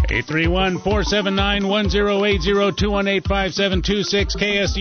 831-479-1080,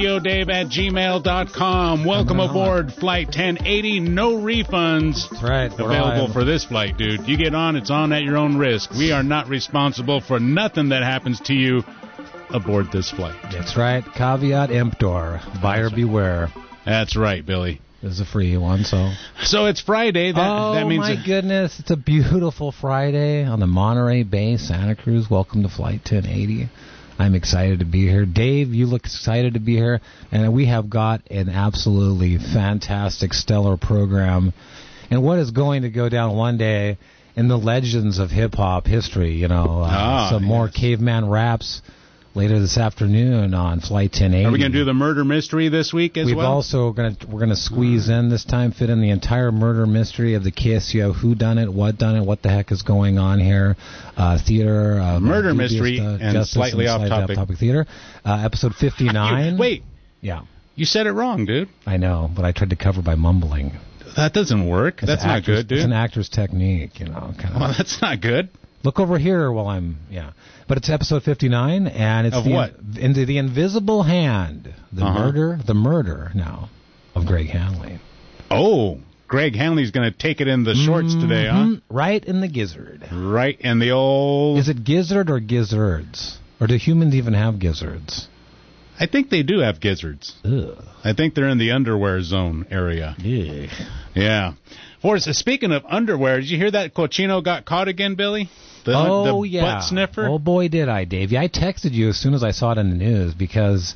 218-5726, KSDODave@gmail.com. Welcome aboard Flight 1080. No refunds. That's right. Available for this flight, dude. You get on, it's on at your own risk. We are not responsible for nothing that happens to you aboard this flight. That's right. Caveat emptor. Buyer beware. That's right, Billy. This is a free one, so it's Friday. That means my goodness, it's a beautiful Friday on the Monterey Bay, Santa Cruz. Welcome to Flight 1080. I'm excited to be here. Dave, you look excited to be here, and we have got an absolutely fantastic, stellar program. And what is going to go down one day in the legends of hip-hop history, some more caveman raps later this afternoon on Flight 1080. Are we going to do the murder mystery this week as well? We're going to squeeze in this time, fit in the entire murder mystery of the KSCO, who done it, what the heck is going on here, theater, murder mystery, and slightly off-topic theater, episode 59. Wait. Yeah. You said it wrong, dude. I know, but I tried to cover by mumbling. That doesn't work. That's not good, dude. It's an actor's technique, Well, that's not good. Look over here while But it's episode 59, and it's Into the Invisible Hand, the murder now of Greg Hanley. Oh, Greg Hanley's going to take it in the shorts today, huh? Right in the gizzard. Right in the old... Is it gizzard or gizzards? Or do humans even have gizzards? I think they do have gizzards. Ugh. I think they're in the underwear zone area. Ugh. Yeah. Speaking of underwear, did you hear that Cochino got caught again, Billy? The butt sniffer? Oh, boy, did I, Dave. Yeah, I texted you as soon as I saw it in the news because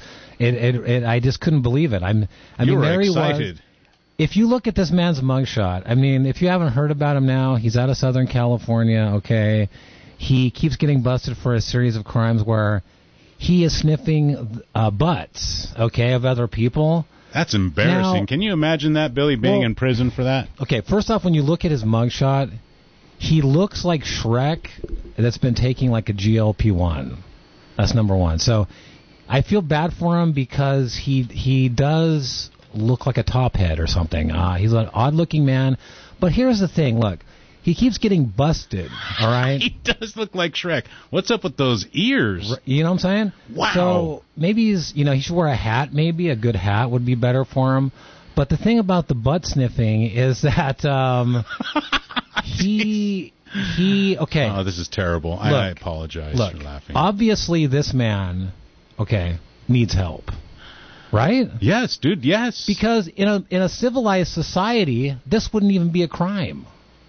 I just couldn't believe it. You were excited. If you look at this man's mugshot, if you haven't heard about him now, he's out of Southern California, okay? He keeps getting busted for a series of crimes where he is sniffing butts, okay, of other people. That's embarrassing. Now, can you imagine that, Billy, being in prison for that? Okay, first off, when you look at his mugshot, he looks like Shrek that's been taking like a GLP-1. That's number one. So I feel bad for him because he does look like a top head or something. He's an odd-looking man. But here's the thing. Look, he keeps getting busted, all right? He does look like Shrek. What's up with those ears? You know what I'm saying? Wow. So maybe he should wear a hat. Maybe a good hat would be better for him. But the thing about the butt sniffing is that he okay. Oh, this is terrible. I apologize for laughing. Obviously, this man, needs help, right? Yes, dude. Yes. Because in a civilized society, this wouldn't even be a crime.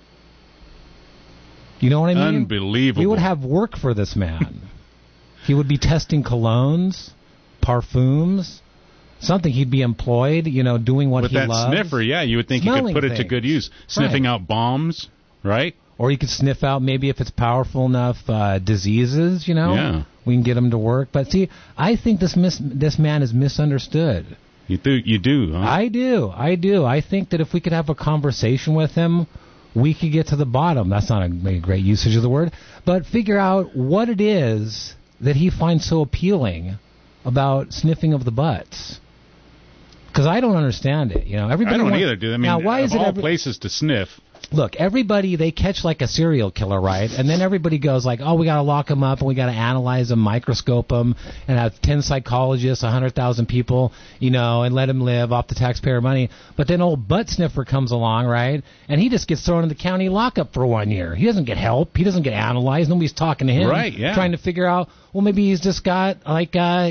You know what I mean? Unbelievable. We would have work for this man. He would be testing colognes, parfums. Something. He'd be employed, doing what he loves. With that sniffer, you would think he could put it to good use. Sniffing out bombs, right? Or you could sniff out, maybe if it's powerful enough, diseases, Yeah. We can get him to work. But see, I think this man is misunderstood. You do, huh? I do. I think that if we could have a conversation with him, we could get to the bottom. That's not a great usage of the word. But figure out what it is that he finds so appealing about sniffing of the butts. Because I don't understand it. Everybody I don't either, dude. Now, why is it all places to sniff? Look, everybody, they catch like a serial killer, right? And then everybody goes like, we got to lock him up and we got to analyze him, microscope him, and have 10 psychologists, 100,000 people, and let him live off the taxpayer money. But then old butt sniffer comes along, right? And he just gets thrown in the county lockup for 1 year. He doesn't get help. He doesn't get analyzed. Nobody's talking to him. Right, yeah. Trying to figure out, maybe he's just got like,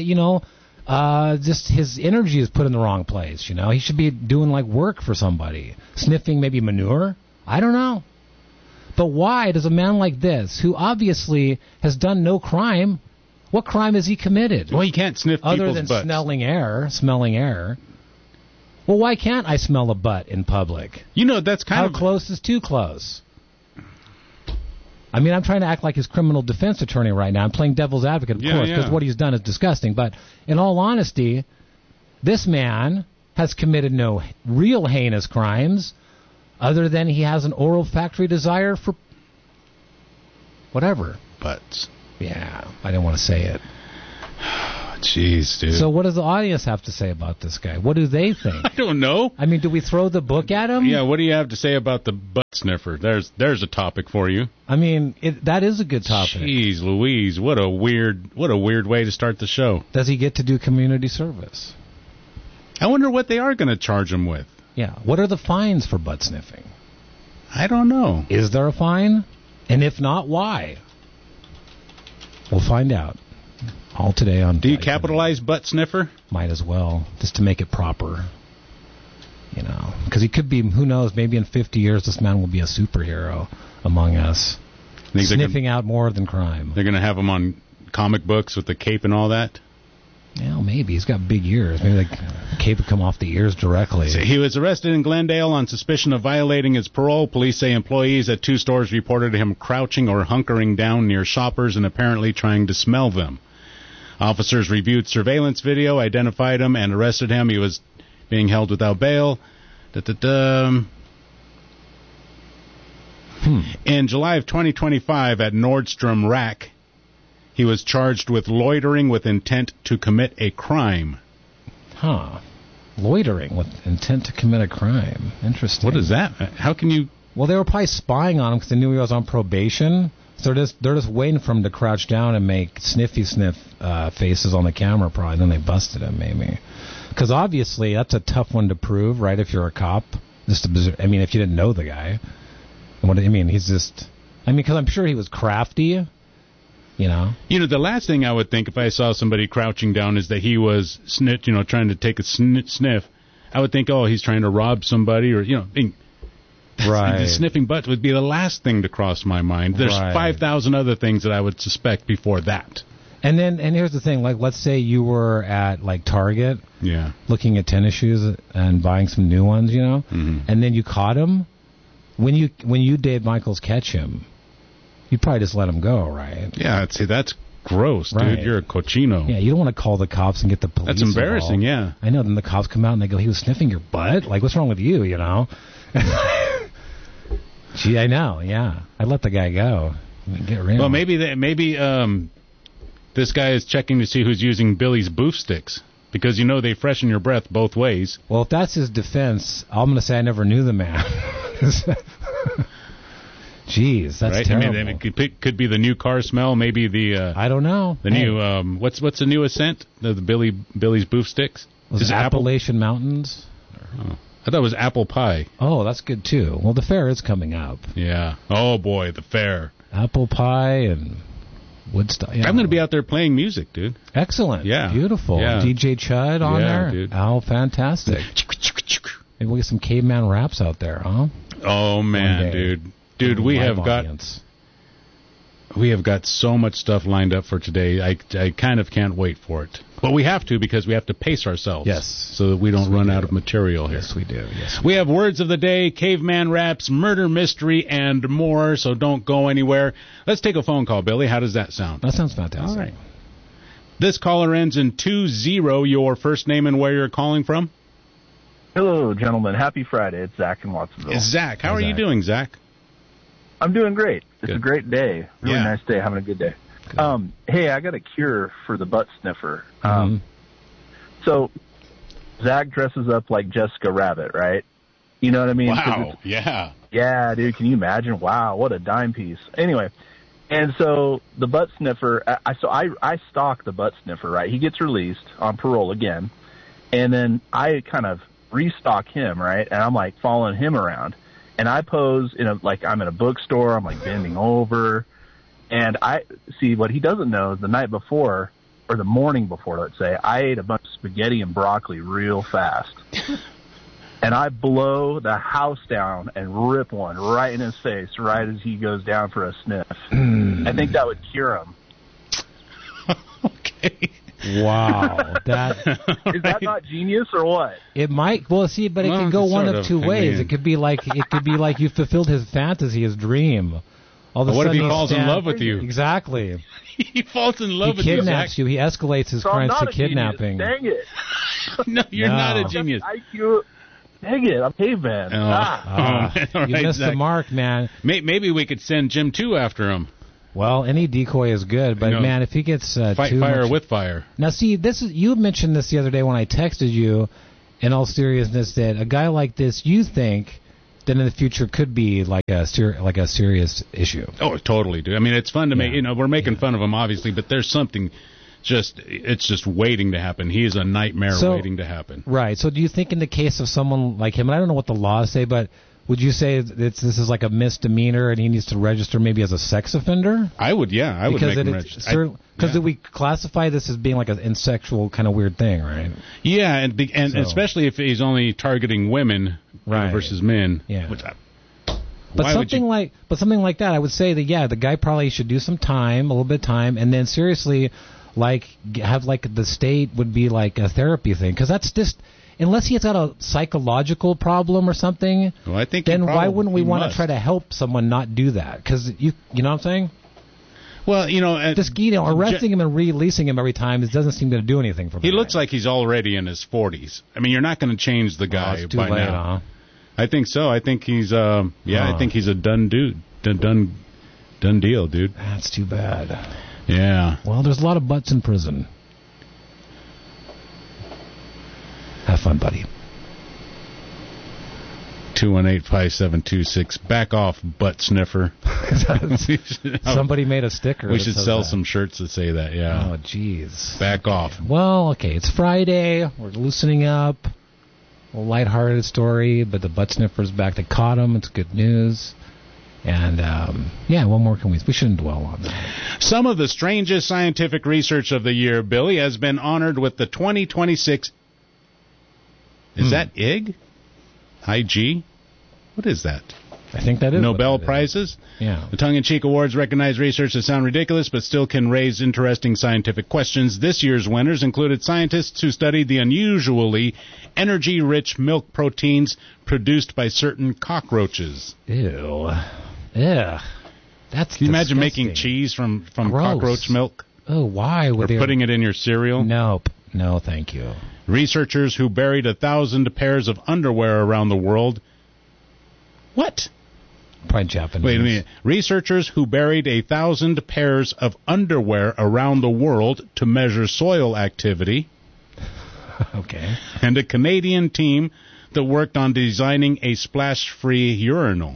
just his energy is put in the wrong place, He should be doing like work for somebody. Sniffing maybe manure. I don't know. But why does a man like this, who obviously has done no crime, what crime has he committed? Well, he can't sniff people's other than butts. smelling air. Well, why can't I smell a butt in public? That's kind How of... close is too close? I'm trying to act like his criminal defense attorney right now. I'm playing devil's advocate, of course, because what he's done is disgusting. But in all honesty, this man has committed no real heinous crimes other than he has an oral factory desire for whatever. Butts. Yeah, I didn't want to say it. Jeez, dude. So what does the audience have to say about this guy? What do they think? I don't know. I mean, do we throw the book at him? Yeah, what do you have to say about the butt sniffer? There's a topic for you. I mean, that is a good topic. Jeez Louise, what a weird way to start the show. Does he get to do community service? I wonder what they are going to charge him with. Yeah. What are the fines for butt sniffing? I don't know. Is there a fine? And if not, why? We'll find out. All today on... Do you capitalize butt sniffer? Might as well, just to make it proper. You know, because he could be, who knows, maybe in 50 years this man will be a superhero among us. Sniffing out more than crime. They're going to have him on comic books with the cape and all that? Well, maybe. He's got big ears. Maybe the cape would come off the ears directly. So he was arrested in Glendale on suspicion of violating his parole. Police say employees at 2 stores reported him crouching or hunkering down near shoppers and apparently trying to smell them. Officers reviewed surveillance video, identified him, and arrested him. He was being held without bail. In July of 2025 at Nordstrom Rack, he was charged with loitering with intent to commit a crime. Huh. Loitering with intent to commit a crime. Interesting. What is that? How can you... Well, they were probably spying on him because they knew he was on probation. So they're just waiting for him to crouch down and make sniffy sniff faces on the camera, probably. Then they busted him, maybe. Because obviously that's a tough one to prove, right? If you're a cop, if you didn't know the guy, he's just. Because I'm sure he was crafty. You know, the last thing I would think if I saw somebody crouching down is that he was trying to take a sniff. I would think, oh, he's trying to rob somebody, or right. The sniffing butts would be the last thing to cross my mind. There's 5,000 other things that I would suspect before that. And here's the thing, like, let's say you were at, like, Target, looking at tennis shoes and buying some new ones, and then you caught him. When you, Dave Michaels, catch him, you'd probably just let him go, right? Yeah, see, that's gross, dude. You're a cochino. Yeah, you don't want to call the cops and get the police. That's embarrassing, involved. I know. Then the cops come out and they go, he was sniffing your butt? Like, what's wrong with you, Gee, I know, yeah. I'd let the guy go. Get rid of him. Well, maybe this guy is checking to see who's using Billy's boof sticks. Because, they freshen your breath both ways. Well, if that's his defense, I'm going to say I never knew the man. Jeez, that's terrible. It could be the new car smell. Maybe the... I don't know. The new... what's the newest scent? The Billy's boof sticks? Was it Appalachian Mountains? Oh. I thought it was apple pie. Oh, that's good, too. Well, the fair is coming up. Yeah. Oh, boy, the fair. Apple pie and Woodstock. I'm going to be out there playing music, dude. Excellent. Yeah. Beautiful. Yeah. DJ Chud on there? Dude. Oh, fantastic. Maybe we'll get some caveman raps out there, huh? Oh, man, dude. Dude, we have got so much stuff lined up for today. I kind of can't wait for it. But we have to, because we have to pace ourselves. Yes. So that we don't run out of material here. Yes, we do. We have words of the day, caveman raps, murder mystery, and more, so don't go anywhere. Let's take a phone call, Billy. How does that sound? That sounds fantastic. All right. This caller ends in 20. Your first name and where you're calling from? Hello, gentlemen. Happy Friday. It's Zach in Watsonville. It's Zach. How are you doing, Zach? I'm doing great. It's Good. a great day. Really nice day. Having a good day. Hey, I got a cure for the butt sniffer. So Zach dresses up like Jessica Rabbit, right? You know what I mean? Wow. Yeah. Yeah, dude. Can you imagine? Wow, what a dime piece. Anyway, and so the butt sniffer. I stalk the butt sniffer, right? He gets released on parole again, and then I kind of restock him, right? And I'm like following him around. And I pose I'm in a bookstore. I'm like bending over, and I see what he doesn't know is the night before, or the morning before, let's say, I ate a bunch of spaghetti and broccoli real fast, and I blow the house down and rip one right in his face right as he goes down for a sniff. I think that would cure him. Okay. Wow, is that not genius or what? It might. Well, see, but it can go one of two ways. It could be like you fulfilled his fantasy, his dream. All of a what sudden if he falls in love with you? Exactly. He falls in love with you. He kidnaps you. He escalates his crimes to kidnapping. Dang it! No, you're not a genius. Dang it! I'm caveman. You missed the mark, man. Maybe we could send Jim 2 after him. Well, any decoy is good, but man, if he gets fight too fire much... with fire. Now, see, you mentioned this the other day when I texted you. In all seriousness, that a guy like this, you think that in the future could be like a serious issue. Oh, totally, dude. I mean, it's fun to make. We're making fun of him, obviously, but there's something. It's just waiting to happen. He is a nightmare waiting to happen. Right. So do you think in the case of someone like him, and I don't know what the laws say, but would you say this is like a misdemeanor and he needs to register maybe as a sex offender? I would make him register. Because we classify this as being like an insexual kind of weird thing, right? Yeah, and especially if he's only targeting women versus men. Yeah. But something like that, I would say that the guy probably should do some time, a little bit of time, and then seriously, like have like the state would be like a therapy thing, because that's just unless he has got a psychological problem or something. Well, I think then why wouldn't we want to try to help someone not do that? Because you know what I'm saying? Well, just arresting him and releasing him every time doesn't seem to do anything for him. He looks like he's already in his 40s. I mean, you're not going to change the guy by late, now. Huh? I think so. I think he's I think he's a done dude. Done deal, dude. That's too bad. Yeah. Well, there's a lot of butts in prison. Have fun, buddy. 218-5726. Back off, butt sniffer. Somebody made a sticker. We should sell some shirts that say that, yeah. Oh, jeez. Back off. Well, okay, it's Friday. We're loosening up. A little lighthearted story, but the butt sniffer's back. They caught him. It's good news. And, what more can we shouldn't dwell on that. Some of the strangest scientific research of the year, Billy, has been honored with the 2026... Is that IG? IG? What is that? I think that is Nobel Prizes? Yeah. The tongue-in-cheek awards recognize research that sound ridiculous but still can raise interesting scientific questions. This year's winners included scientists who studied the unusually energy-rich milk proteins produced by certain cockroaches. Ew. Yeah. That's Can you imagine making cheese from cockroach milk? Oh, why would they... Or putting it in your cereal? Nope. No, thank you. Researchers who buried 1,000 pairs of underwear around the world. What? Probably Japanese. Wait a minute. Researchers who buried 1,000 pairs of underwear around the world to measure soil activity. Okay. And a Canadian team that worked on designing a splash-free urinal.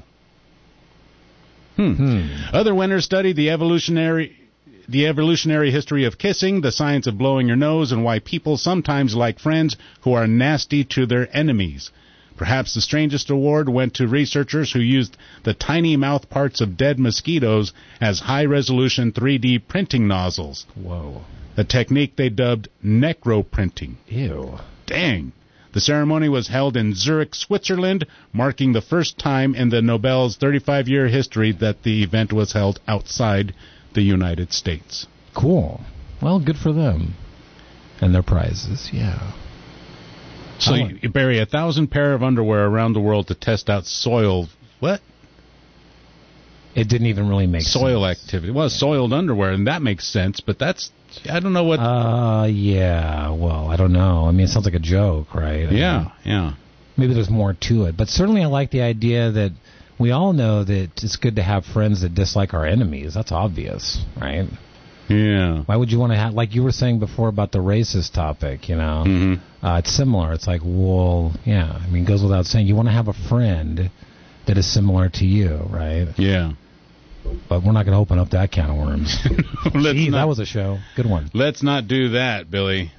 Other winners studied the evolutionary history of kissing, the science of blowing your nose, and why people sometimes like friends who are nasty to their enemies. Perhaps the strangest award went to researchers who used the tiny mouth parts of dead mosquitoes as high-resolution 3D printing nozzles. Whoa. A technique they dubbed necroprinting. Ew. Dang. The ceremony was held in Zurich, Switzerland, marking the first time in the Nobel's 35-year history that the event was held outside the United States. Cool. Well, good for them. And their prizes, yeah. So you bury 1,000 pair of underwear around the world to test out soil. What? It didn't even really make soil sense. Activity. Well, soiled underwear, and that makes sense, but that's... I don't know what... yeah, well, I don't know. I mean, it sounds like a joke, right? Yeah. Maybe there's more to it. But certainly I like the idea that we all know that it's good to have friends that dislike our enemies. That's obvious, right? Yeah. Why would you want to have... Like you were saying before about the racist topic, you know? Mm-hmm. It's similar. It's like, well, yeah. I mean, it goes without saying. You want to have a friend that is similar to you, right? Yeah. But we're not going to open up that can of worms. Gee, that was a show. Good one. Let's not do that, Billy.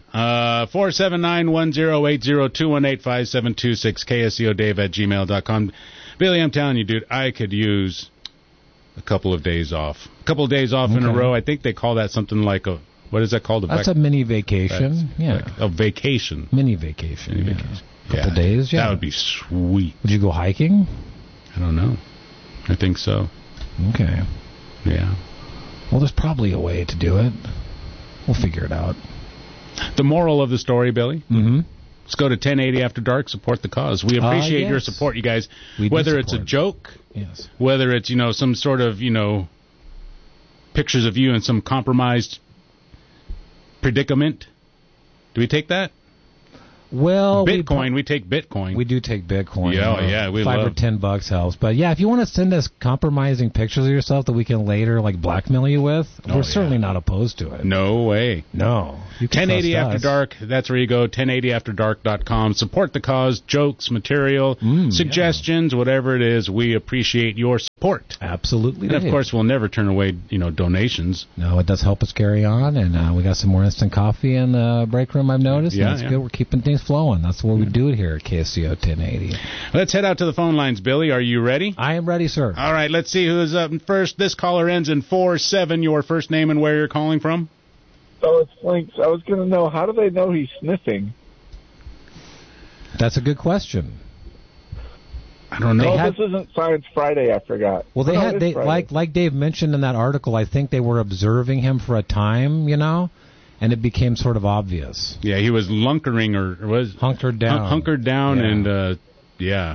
479-1080-218-5726, KSEODave@gmail.com. Billy, I'm telling you, dude, I could use a couple of days off. A couple of days off in a row. I think they call that something like a... What is that called? That's a mini vacation. Yeah. Like a vacation. Mini vacation. Mini vacation. Couple days, yeah. That would be sweet. Would you go hiking? I don't know. I think so. Okay. Yeah. Well, there's probably a way to do it. We'll figure it out. The moral of the story, Billy? Mm-hmm. Let's go to 1080 After Dark, support the cause. We appreciate your support, you guys. Whether it's a joke, yes. Whether it's, some sort of, pictures of you in some compromised predicament. Do we take that? Well, Bitcoin, we take Bitcoin. We do take Bitcoin. Yeah, we $5 or $10 helps. But yeah, if you want to send us compromising pictures of yourself that we can later blackmail you with, we're certainly not opposed to it. No way. No. 1080 After Dark. That's where you go. 1080afterdark.com. Support the cause. Jokes, material, suggestions, whatever it is. We appreciate your support. Absolutely. And of course, we'll never turn away donations. No, it does help us carry on, and we got some more instant coffee in the break room. I've noticed. Yeah, that's good. We're keeping things flowing. That's what we do it here at KSCO 1080. Let's head out to the phone lines, Billy. Are you ready? I am ready, sir. All right, let's see who's up first. This caller ends in 47. Your first name and where you're calling from? Oh, it's Flinks. I was going to know, how do they know he's sniffing? That's a good question. I don't know. This isn't Science Friday, I forgot. Well, they like Dave mentioned in that article, I think they were observing him for a time, and it became sort of obvious. Yeah, he was lunkering or was hunkered down. Hunkered down, and Yeah,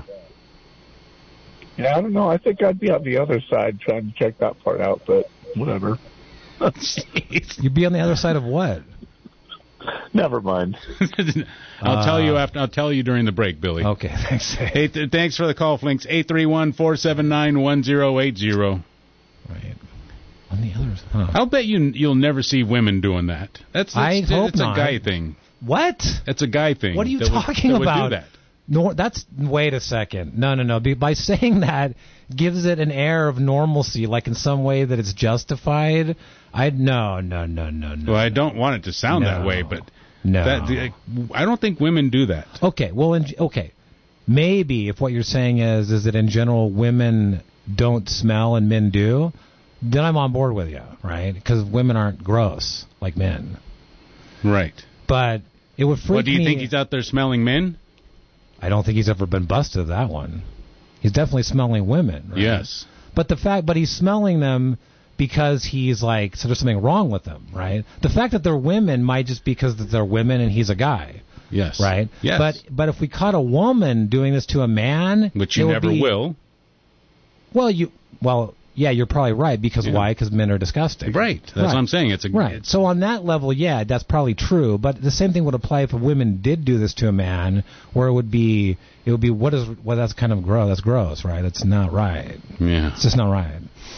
I don't know. I think I'd be on the other side trying to check that part out, but whatever. You'd be on the other side of what? Never mind. I'll tell you after. I'll tell you during the break, Billy. Okay, thanks. Hey, thanks for the call, Flinks. 831-479-1080. Right. On the other side. I'll bet you'll never see women doing that. It's I hope it's not. A guy thing. What? It's a guy thing. What are you talking about? Would do that. No, wait a second. No. By saying that gives it an air of normalcy, like in some way that it's justified. No. Well, I don't want it to sound that way, but I don't think women do that. Okay, well, maybe if what you're saying is that in general women don't smell and men do, then I'm on board with you, right? Because women aren't gross like men. Right. But it would freak me. Well, do you think he's out there smelling men? I don't think he's ever been busted that one. He's definitely smelling women, right? Yes. But he's smelling them because he's so there's something wrong with them, right? The fact that they're women might just be because they're women and he's a guy. Yes. Right? Yes. But if we caught a woman doing this to a man, which you never will. Well, yeah, you're probably right. Because why? Because men are disgusting. Right. That's what I'm saying. Right. So on that level, yeah, that's probably true. But the same thing would apply if a woman did do this to a man, where it would be that's kind of gross. That's gross, right? That's not right. Yeah. It's just not right.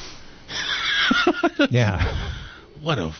Yeah. What a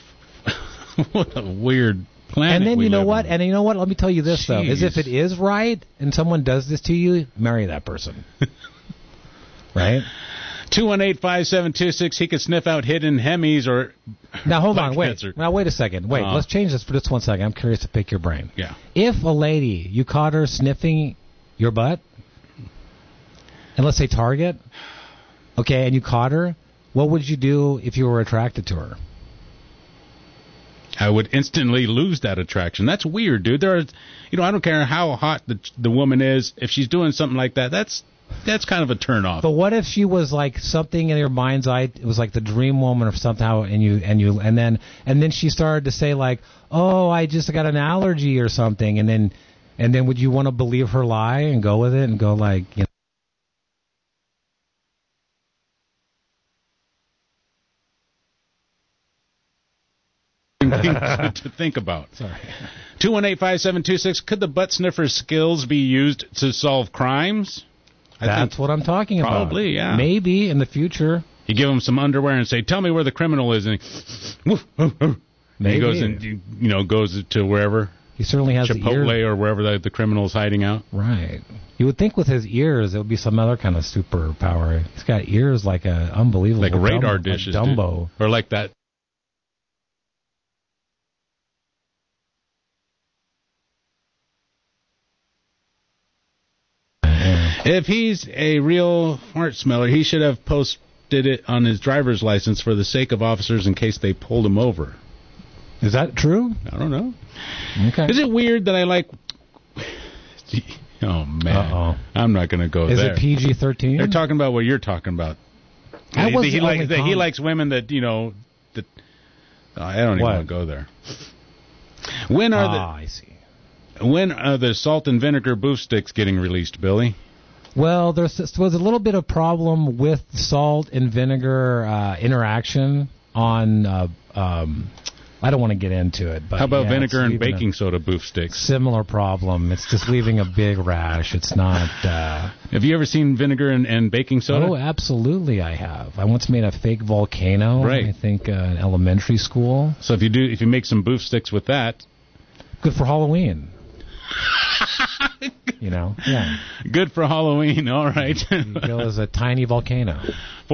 weird planet. And then you know what? On. And you know what? Let me tell you this though: is if it is right and someone does this to you, marry that person. Right. 218-5726. He could sniff out hidden Hemis or. Now hold on, wait. Cancer. Now wait a second. Wait, let's change this for just 1 second. I'm curious to pick your brain. Yeah. If a lady, you caught her sniffing your butt, and let's say Target, okay, and you caught her, what would you do if you were attracted to her? I would instantly lose that attraction. That's weird, dude. I don't care how hot the woman is. If she's doing something like that, that's kind of a turn-off. But what if she was like something in your mind's eye? It was like the dream woman or somehow, and then she started to say like, "Oh, I just got an allergy or something," and then would you want to believe her lie and go with it and go like, to think about. Sorry. 218-5726. Could the butt sniffer skills be used to solve crimes? That's what I'm talking about. Probably, yeah. Maybe in the future. You give him some underwear and say, "Tell me where the criminal is," and he goes and goes to wherever. He certainly has Chipotle the ears. Or wherever the criminal's hiding out. Right. You would think with his ears it would be some other kind of superpower. He's got ears like a unbelievable, like radar dishes, like Dumbo, or like that. If he's a real fart smeller, he should have posted it on his driver's license for the sake of officers in case they pulled him over. Is that true? I don't know. Okay. Is it weird that I like... Oh, man. Uh-oh. I'm not going to go there. Is it PG-13? They're talking about what you're talking about. He likes women that, that... I don't even want to go there. I see. When are the salt and vinegar booth sticks getting released, Billy? Well, there was a little bit of problem with salt and vinegar interaction on I don't want to get into it. But how about vinegar and leaving baking soda boof sticks? Similar problem. It's just leaving a big rash. It's not... Have you ever seen vinegar and baking soda? Oh, absolutely I have. I once made a fake volcano, right. I think, in elementary school. So if you make some boof sticks with that... Good for Halloween. You know, yeah. Good for Halloween, all right. You go as a tiny volcano.